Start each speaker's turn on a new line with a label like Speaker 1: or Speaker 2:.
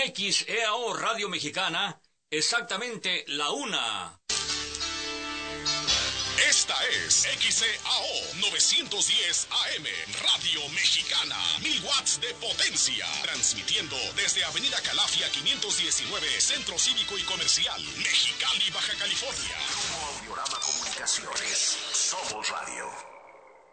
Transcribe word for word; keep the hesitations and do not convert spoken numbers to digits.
Speaker 1: X E A O Radio Mexicana, exactamente la una.
Speaker 2: Esta es X E A O novecientos diez A M, Radio Mexicana, mil watts de potencia, transmitiendo desde Avenida Calafia quinientos diecinueve, Centro Cívico y Comercial, Mexicali, Baja California.
Speaker 3: Grupo Audiorama Comunicaciones, somos radio.